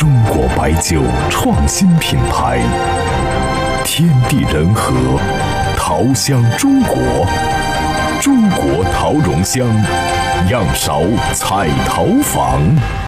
中国白酒创新品牌，天地人和，桃香中国，中国桃蓉香，样勺彩桃坊。